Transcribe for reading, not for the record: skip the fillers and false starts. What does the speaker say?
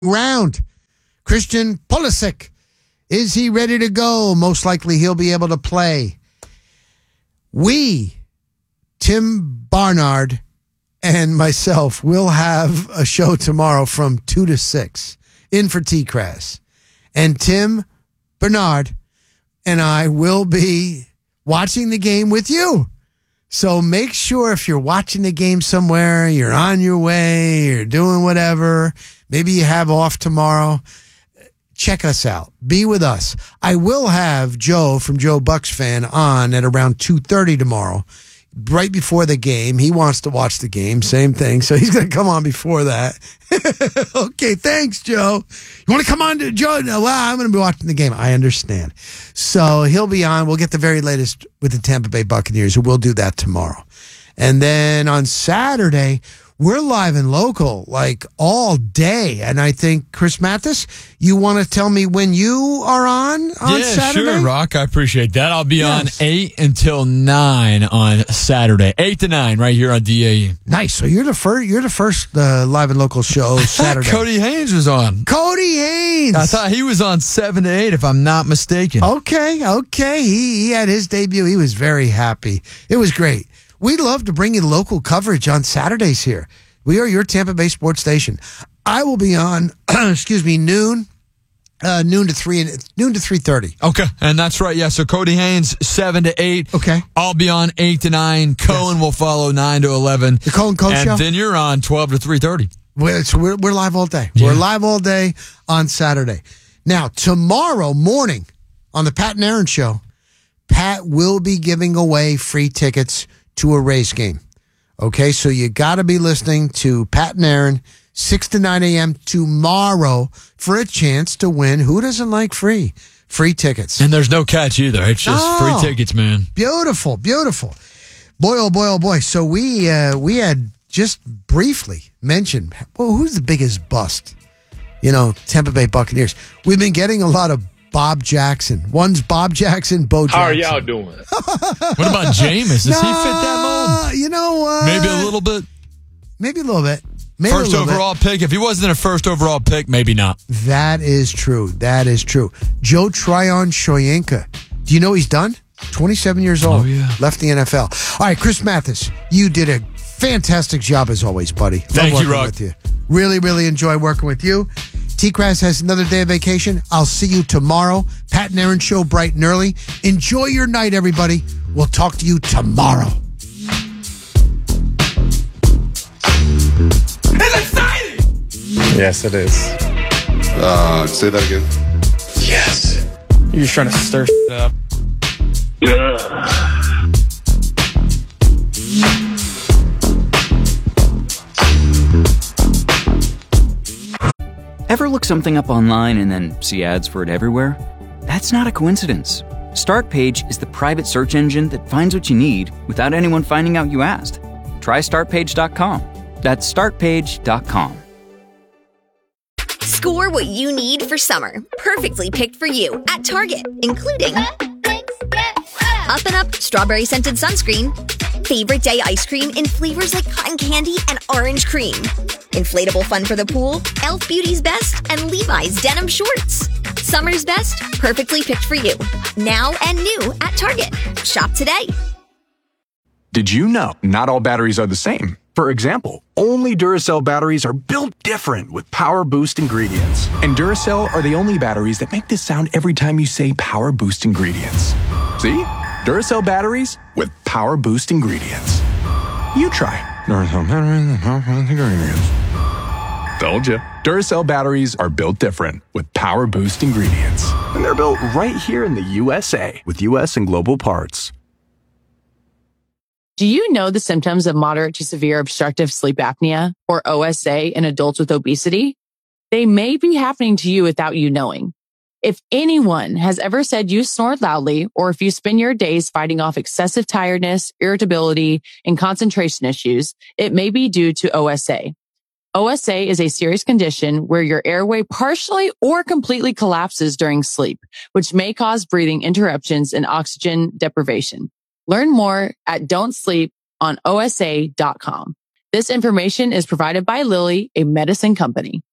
round. Christian Pulisic, is he ready to go? Most likely he'll be able to play. We, Tim Barnard and myself, will have a show tomorrow from 2 to 6 in for T-Crass. And Tim Bernard and I will be watching the game with you. So make sure if you're watching the game somewhere, you're on your way, you're doing whatever, maybe you have off tomorrow, check us out. Be with us. I will have Joe from Joe Bucks Fan on at around 2:30 tomorrow, right before the game. He wants to watch the game, same thing. So he's going to come on before that. Okay, thanks, Joe. You want to come on to Joe? No, well, I'm going to be watching the game. I understand. So he'll be on. We'll get the very latest with the Tampa Bay Buccaneers, and we'll do that tomorrow. And then on Saturday, we're live and local like all day. And I think, Chris Mathis, you want to tell me when you are on Saturday? Yeah, sure, Rock. I appreciate that. I'll be on 8 until 9 on Saturday. 8 to 9 right here on DAE. Nice. So you're the first live and local show Saturday. Cody Haynes was on. Cody Haynes. I thought he was on 7 to 8, if I'm not mistaken. Okay. He had his debut. He was very happy. It was great. We love to bring you local coverage on Saturdays here. We are your Tampa Bay sports station. I will be on, noon to 3:30. Okay, and that's right. Yeah, so Cody Haynes 7 to 8. Okay, I'll be on 8 to 9. Cohen will follow 9 to 11. The Cohen Coach and show. And then you're on 12 to 3:30. We're live all day. Yeah. We're live all day on Saturday. Now tomorrow morning on the Pat and Aaron show, Pat will be giving away free tickets to a Rays game. Okay, so you got to be listening to Pat and Aaron, 6 to 9 a.m. tomorrow for a chance to win. Who doesn't like free tickets? And there's no catch either. It's just free tickets, man. Beautiful. Boy, oh boy. So we had just briefly mentioned, well, who's the biggest bust? Tampa Bay Buccaneers. We've been getting a lot of Bob Jackson. One's Bob Jackson, Bo Jackson. How are y'all doing? What about Jameis? Does he fit that mold? You know what? Maybe a little bit. First overall pick. If he wasn't a first overall pick, maybe not. That is true. Joe Tryon Shoyinka. Do you know he's done? 27 years old. Oh, yeah. Left the NFL. All right, Chris Mathis, you did a fantastic job as always, buddy. Thank you, Rock. With you. Really, really enjoy working with you. T-Crass has another day of vacation. I'll see you tomorrow. Pat and Aaron show bright and early. Enjoy your night, everybody. We'll talk to you tomorrow. It's exciting! Yes, it is. Say that again. Yes. You're just trying to stir shit up. Ever look something up online and then see ads for it everywhere? That's not a coincidence. Startpage is the private search engine that finds what you need without anyone finding out you asked. Try startpage.com. That's startpage.com. Score what you need for summer. Perfectly picked for you at Target, including Up and Up strawberry scented sunscreen, favorite day ice cream in flavors like cotton candy and orange cream, inflatable fun for the pool, Elf Beauty's Best, and Levi's denim shorts. Summer's best, perfectly picked for you. Now and new at Target. Shop today. Did you know not all batteries are the same? For example, only Duracell batteries are built different with Power Boost ingredients. And Duracell are the only batteries that make this sound every time you say Power Boost ingredients. See? Duracell batteries with Power Boost ingredients. You try Duracell batteries with Power Boost ingredients. Told you. Duracell batteries are built different with Power Boost ingredients. And they're built right here in the USA with US and global parts. Do you know the symptoms of moderate to severe obstructive sleep apnea, or OSA, in adults with obesity? They may be happening to you without you knowing. If anyone has ever said you snore loudly, or if you spend your days fighting off excessive tiredness, irritability, and concentration issues, it may be due to OSA. OSA is a serious condition where your airway partially or completely collapses during sleep, which may cause breathing interruptions and oxygen deprivation. Learn more at don'tsleeponosa.com. This information is provided by Lilly, a medicine company.